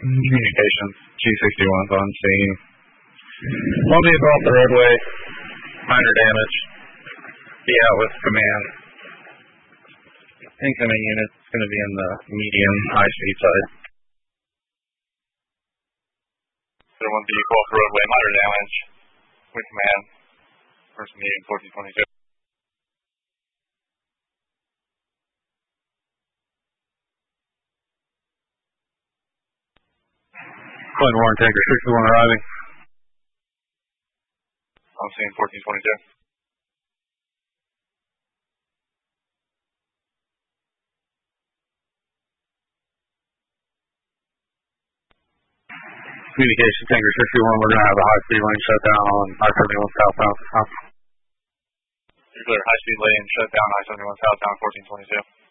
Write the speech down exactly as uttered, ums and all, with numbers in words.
Communications, G sixty-one's on scene. One vehicle off the roadway, minor damage. Be out with command. Incoming units going to be in the medium, high speed side. There one vehicle off the roadway, minor damage. With command. Person medium, fourteen twenty-two. Clinton Warren Tanker sixty-one arriving. I'm seeing fourteen twenty-two. Communication Tanker sixty-one, we're going to have a high speed lane shutdown on I seventy-one southbound. You're clear, high speed lane shutdown, I seventy-one southbound, fourteen twenty-two.